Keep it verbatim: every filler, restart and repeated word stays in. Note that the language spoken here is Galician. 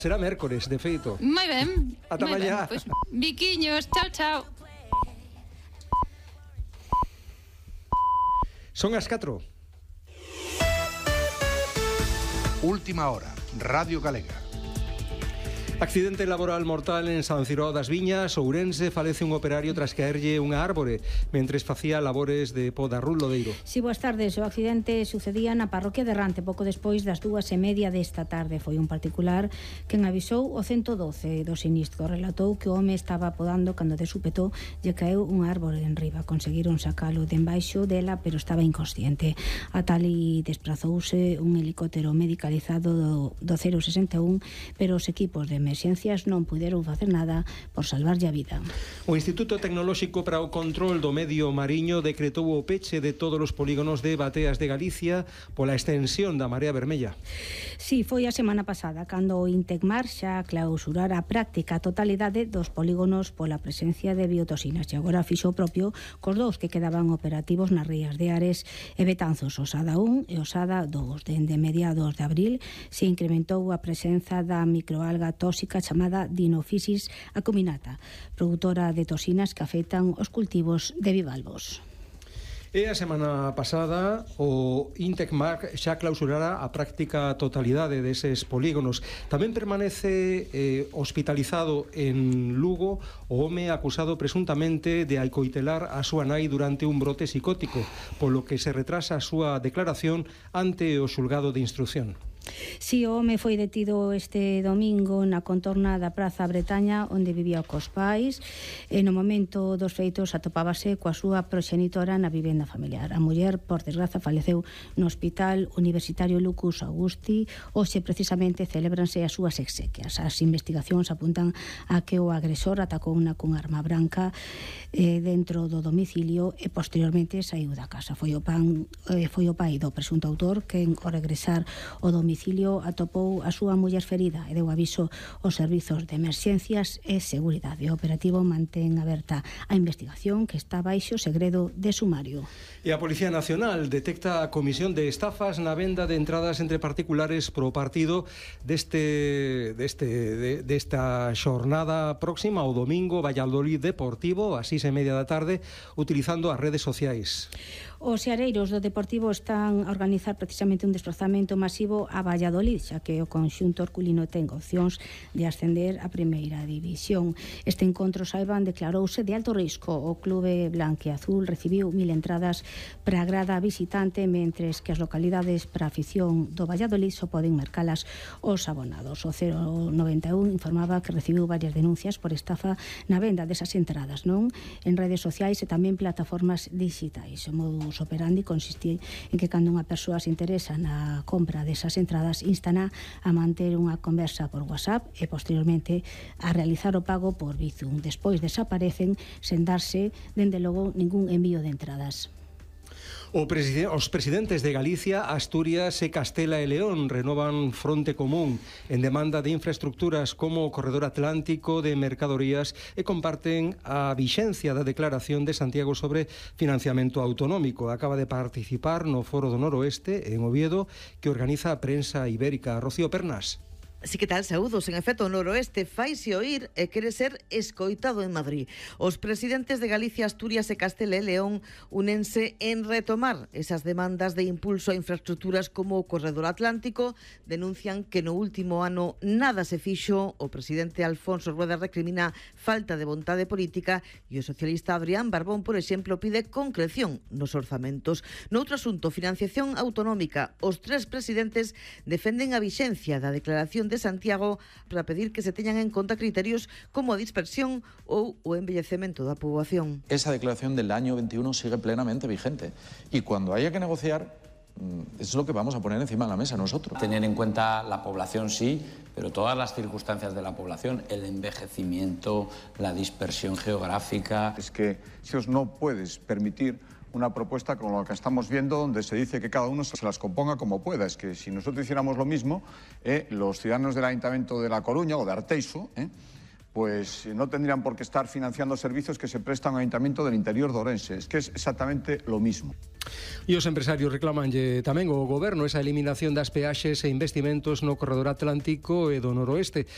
Será mércores, de feito. Moi ben. Ata mañá. Pues, biquiños, chao, chao. Son as catro. Última hora, Radio Galega. Accidente laboral mortal en San Ciró das Viñas, Ourense. Falece un operario tras caerlle unha árbore mentres facía labores de poda. Rulo Lodeiro. Si, boas tardes. O accidente sucedía na parroquia de Rante pouco despois das dúas e media desta tarde. Foi un particular quen avisou o ciento doce do sinistro. Relatou que o home estaba podando cando de súpeto lle caeu un árbore en riba. Conseguiron sacalo de embaixo dela, pero estaba inconsciente. A tali desprazouse un helicóptero medicalizado do, do cero sesenta e un, pero os equipos de emerxencias non puderon facer nada por salvarlle a vida. O Instituto Tecnolóxico para o Control do Medio Mariño decretou o peche de todos os polígonos de bateas de Galicia pola extensión da Marea Vermella. Si, foi a semana pasada cando o Intecmar xa clausurara a práctica a totalidade dos polígonos pola presencia de biotoxinas e agora fixo o propio cos dous que quedaban operativos nas rías de Ares e Betanzos, Osada un e Osada dous. Dende mediados de abril se incrementou a presenza da microalga tóxica chamada Dinophysis acuminata, produtora de toxinas que afectan os cultivos de bivalvos. E a semana pasada o Intecmar xa clausurara a práctica totalidade deses polígonos. Tamén permanece eh, hospitalizado en Lugo o home acusado presuntamente de alcoitelar a súa nai durante un brote psicótico, polo que se retrasa a súa declaración ante o xulgado de instrucción. Si, o home foi detido este domingo na contorna da Praza Bretaña onde vivía cos pais e no momento dos feitos atopábase coa súa proxenitora na vivenda familiar. A muller, por desgraza, faleceu no Hospital Universitario Lucus Augusti. Hoxe precisamente celébranse as súas exequias. As investigacións apuntan a que o agresor atacouna cun arma branca eh, dentro do domicilio e posteriormente saiu da casa. Foi o, pan, eh, foi o pai do presunto autor quen, ao regresar ao domicilio domicilio atopou a súa muller ferida e deu aviso aos servizos de emerxencias e seguridade. O operativo mantén aberta a investigación que está baixo segredo de sumario. E a Policía Nacional detecta a comisión de estafas na venda de entradas entre particulares pro partido deste, deste, de, desta xornada próxima o domingo Valladolid Deportivo a seis e media da tarde utilizando as redes sociais. Os xareiros do Deportivo están a organizar precisamente un desplazamento masivo a Valladolid, xa que o conxunto herculino ten opcións de ascender a primeira división. Este encontro, saiban, declarouse de alto risco. O clube blanquiazul recibiu mil entradas para a grada visitante, mentres que as localidades para a afición do Valladolid só poden mercalas os abonados. O cero noventa e un informaba que recibiu varias denuncias por estafa na venda desas entradas, non? En redes sociais e tamén plataformas digitais. O modo modus operandi consiste en que cando unha persoa se interesa na compra desas entradas instana a manter unha conversa por WhatsApp e posteriormente a realizar o pago por Bizum. Despois desaparecen sen darse, dende logo, ningún envío de entradas. O preside- os presidentes de Galicia, Asturias e Castela e León renovan fronte común en demanda de infraestructuras como o Corredor Atlántico de Mercadorías e comparten a vixencia da declaración de Santiago sobre financiamento autonómico. Acaba de participar no Foro do Noroeste en Oviedo que organiza a Prensa Ibérica. Rocío Pernas. Así que tal, saúdos. En efecto, o noroeste faise oír e quere ser escoitado en Madrid. Os presidentes de Galicia, Asturias e Castela e León únense en retomar esas demandas de impulso a infraestructuras como o Corredor Atlántico. Denuncian que no último ano nada se fixo. O presidente Alfonso Rueda recrimina falta de vontade política e o socialista Adrián Barbón, por exemplo, pide concreción nos orzamentos. Noutro asunto, financiación autonómica, os tres presidentes defenden a vixencia da declaración de Santiago para pedir que se teñan en conta criterios como a dispersión ou o envellecemento da poboación. Esa declaración del año veintiuno sigue plenamente vigente y cuando haya que negociar es lo que vamos a poner encima de la mesa nosotros. Tener en cuenta la población sí, pero todas las circunstancias de la población, el envejecimiento, la dispersión geográfica. Es que si os no puedes permitir una propuesta como la que estamos viendo, donde se dice que cada uno se las componga como pueda. Es que si nosotros hiciéramos lo mismo, eh, los ciudadanos del Ayuntamiento de La Coruña o de Arteixo, eh, pues no tendrían por qué estar financiando servicios que se prestan al Ayuntamiento del interior de Ourense. Es que es exactamente lo mismo. E os empresarios reclamanlle tamén ao goberno esa eliminación das peaxes e investimentos no Corredor Atlántico e do Noroeste.